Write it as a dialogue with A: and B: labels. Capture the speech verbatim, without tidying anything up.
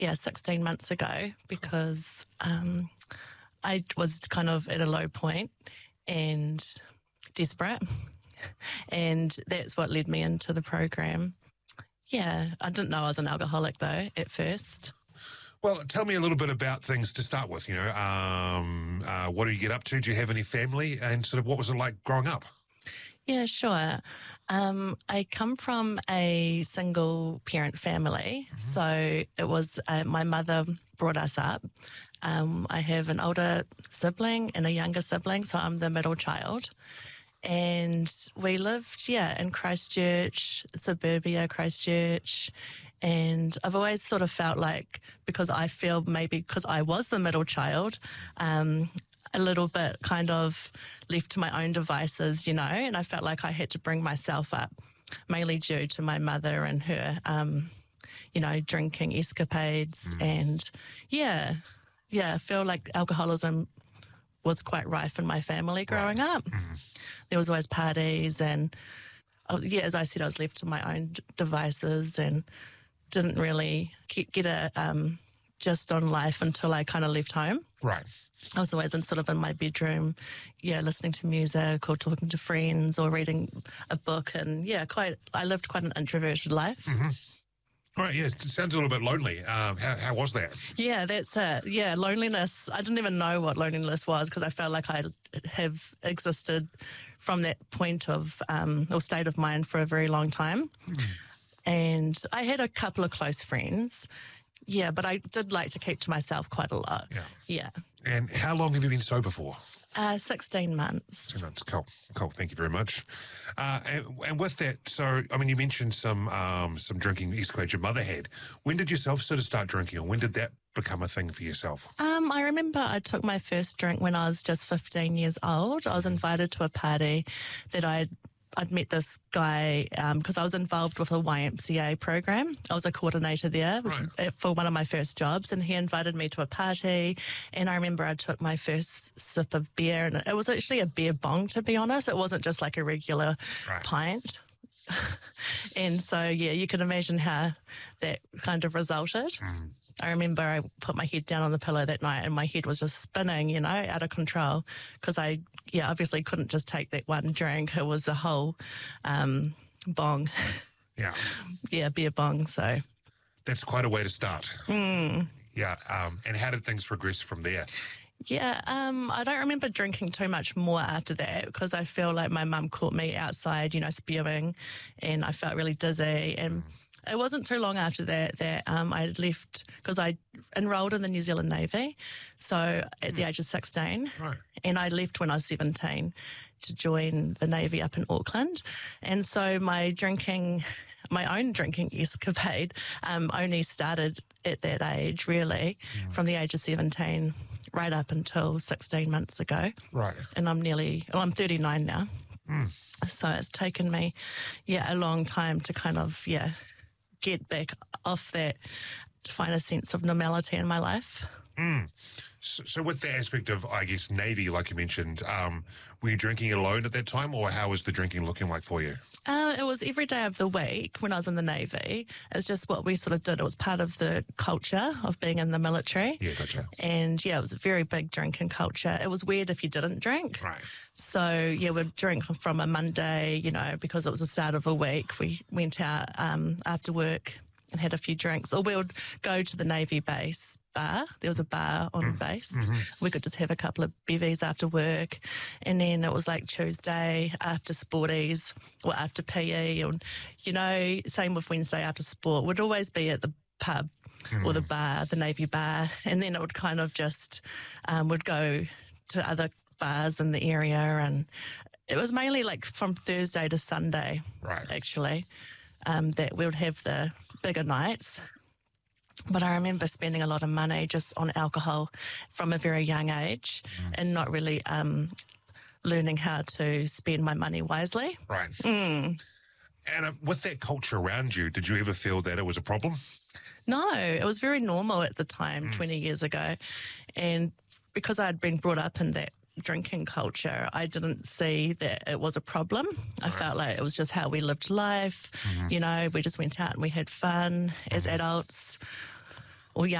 A: yeah, sixteen months ago because um, I was kind of at a low point and desperate. And that's what led me into the program. Yeah, I didn't know I was an alcoholic though at first.
B: Well, tell me a little bit about things to start with. You know, um, uh, what do you get up to? Do you have any family? And sort of what was it like growing up?
A: Yeah, sure. Um, I come from a single parent family. Mm-hmm. So it was uh, my mother brought us up. Um, I have an older sibling and a younger sibling, so I'm the middle child. And we lived, yeah, in Christchurch, suburbia Christchurch. And I've always sort of felt like, because I feel maybe because I was the middle child, um, a little bit kind of left to my own devices, you know, and I felt like I had to bring myself up, mainly due to my mother and her, um, you know, drinking escapades. Mm. And yeah, yeah, I feel like alcoholism was quite rife in my family growing right. up. Mm. There was always parties and, oh, yeah, as I said, I was left to my own d- devices and didn't really get, get a um, gist on life until I kind of left home.
B: Right.
A: I was always in sort of in my bedroom, yeah, listening to music or talking to friends or reading a book. And yeah, quite, I lived quite an introverted life.
B: Mm-hmm. Right, yeah, it sounds a little bit lonely. Um, how, how was that?
A: Yeah, that's it. Yeah, loneliness. I didn't even know what loneliness was because I felt like I have existed from that point of, um, or state of mind for a very long time. Mm. And I had a couple of close friends. Yeah, but I did like to keep to myself quite a lot.
B: Yeah.
A: Yeah.
B: And how long have you been sober for?
A: Uh, sixteen months.
B: sixteen months, cool. Cool, thank you very much. Uh, and, and with that, so, I mean, you mentioned some um, some drinking escapades your mother had. When did yourself sort of start drinking, or when did that become a thing for yourself?
A: Um, I remember I took my first drink when I was just fifteen years old. I was invited to a party that I'd I'd met this guy because um, I was involved with a Y M C A program. I was a coordinator there right. for one of my first jobs, and he invited me to a party. And I remember I took my first sip of beer, and it was actually a beer bong, to be honest. It wasn't just like a regular right. pint. And so, yeah, you can imagine how that kind of resulted. Mm. I remember I put my head down on the pillow that night and my head was just spinning, you know, out of control because I, yeah, obviously couldn't just take that one drink. It was a whole um, bong.
B: Yeah.
A: Yeah, beer bong, so.
B: That's quite a way to start.
A: Mm.
B: Yeah, um, and how did things progress from there?
A: Yeah, um, I don't remember drinking too much more after that because I feel like my mum caught me outside, you know, spewing, and I felt really dizzy. And it wasn't too long after that that um, I left because I enrolled in the New Zealand Navy, so at the age of sixteen,
B: right.
A: and I left when I was seventeen to join the Navy up in Auckland. And so my drinking, my own drinking escapade um, only started at that age, really, mm. from the age of seventeen right up until sixteen months ago.
B: Right.
A: And I'm nearly, well, I'm thirty-nine now.
B: Mm.
A: So it's taken me, yeah, a long time to kind of, yeah, get back off that, to find a sense of normality in my life.
B: Mm. So, so with the aspect of, I guess, Navy, like you mentioned, um, were you drinking alone at that time, or how was the drinking looking like for you?
A: Uh, it was every day of the week when I was in the Navy. It's just what we sort of did. It was part of the culture of being in the military.
B: Yeah, gotcha.
A: And, yeah, it was a very big drinking culture. It was weird if you didn't drink.
B: Right.
A: So, yeah, we'd drink from a Monday, you know, because it was the start of a week. We went out um, after work and had a few drinks. Or we would go to the Navy base bar. There was a bar on mm. base. Mm-hmm. We could just have a couple of bevies after work. And then it was like Tuesday after sporties or after P E. Or, you know, same with Wednesday after sport. We'd always be at the pub mm. or the bar, the Navy bar. And then it would kind of just, um, would go to other bars in the area. And it was mainly like from Thursday to Sunday,
B: right.
A: actually, um, that we would have the bigger nights. But I remember spending a lot of money just on alcohol from a very young age mm. and not really um, learning how to spend my money wisely.
B: Right.
A: Mm.
B: And uh, with that culture around you, did you ever feel that it was a problem?
A: No, it was very normal at the time,
B: mm.
A: twenty years ago. And because I had been brought up in that drinking culture, I didn't see that it was a problem. I right. felt like it was just how we lived life. Mm-hmm. You know, we just went out and we had fun mm-hmm. as adults.